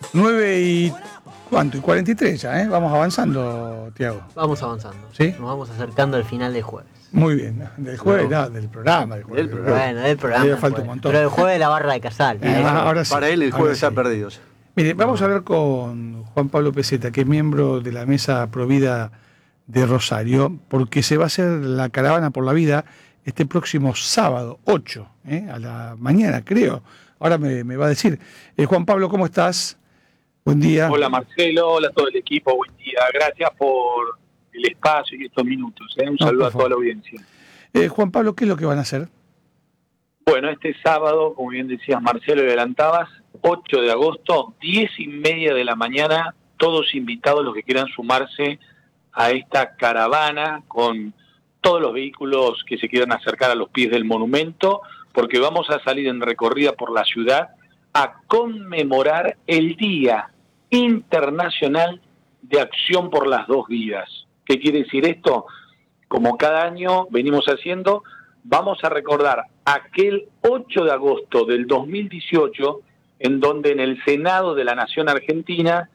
9 y... ¿Cuánto? Y 43 ya, ¿eh? Vamos avanzando, Tiago. Vamos avanzando. ¿Sí? Nos vamos acercando al final del jueves. Muy bien. Del jueves, no, del programa. Del jueves. Bueno, del programa. Todavía falta un montón. Pero el jueves de la barra de Casal. Ahora sí. Para él el jueves sí. se ha perdido. Mire, vamos a hablar con Juan Pablo Peseta, que es miembro de la Mesa Provida de Rosario, porque se va a hacer la caravana por la vida este próximo sábado, 8, a la mañana, creo. Ahora me va a decir. Juan Pablo, ¿cómo estás? Buen día. Hola Marcelo, hola a todo el equipo, buen día. Gracias por el espacio y estos minutos. Un saludo a toda la audiencia. Juan Pablo, ¿qué es lo que van a hacer? Bueno, este sábado, como bien decías Marcelo y adelantabas, 8 de agosto, 10:30 de la mañana, todos invitados los que quieran sumarse a esta caravana con todos los vehículos que se quieran acercar a los pies del monumento, porque vamos a salir en recorrida por la ciudad a conmemorar el Día Internacional de Acción por las Dos Vidas. ¿Qué quiere decir esto? Como cada año venimos haciendo, vamos a recordar aquel 8 de agosto del 2018, en donde en el Senado de la Nación Argentina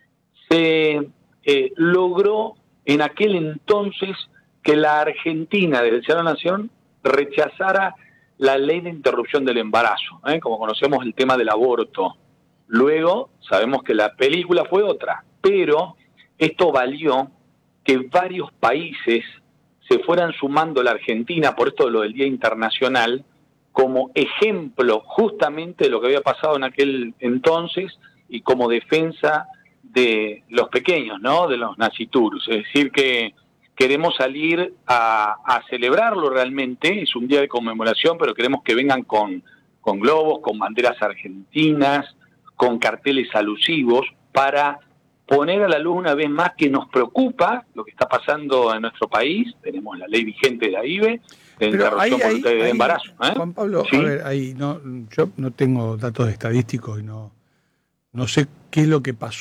se logró en aquel entonces que la Argentina, desde el Senado de la Nación, rechazara la ley de interrupción del embarazo, como conocemos el tema del aborto. Luego sabemos que la película fue otra, pero esto valió que varios países se fueran sumando a la Argentina, por esto de lo del Día Internacional, como ejemplo justamente de lo que había pasado en aquel entonces y como defensa de los pequeños, ¿no? De los naciturus. Es decir, que queremos salir a celebrarlo realmente, es un día de conmemoración, pero queremos que vengan con globos, con banderas argentinas, con carteles alusivos, para poner a la luz una vez más que nos preocupa lo que está pasando en nuestro país. Tenemos la ley vigente de la IVE, de interrupción voluntaria de embarazo. Juan Pablo, ¿sí? A ver, ahí yo no tengo datos estadísticos y no sé qué es lo que pasó